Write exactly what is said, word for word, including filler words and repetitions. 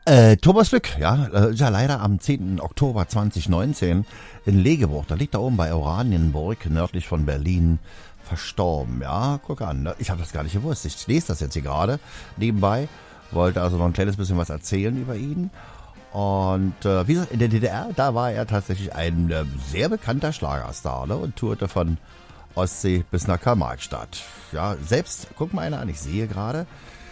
Äh, Thomas Lück, ja, äh, ist ja leider am zehnten Oktober zweitausendneunzehn in Legeburg, da liegt da oben bei Oranienburg, nördlich von Berlin, verstorben. Ja, guck an, ne? Ich habe das gar nicht gewusst. Ich lese das jetzt hier gerade nebenbei, wollte also noch ein kleines bisschen was erzählen über ihn. Und äh, wie gesagt, in der D D R, da war er tatsächlich ein äh, sehr bekannter Schlagerstar, ne? Und tourte von Ostsee bis nach Karl-Marx-Stadt. Ja, selbst, guck mal einer an, ich sehe gerade,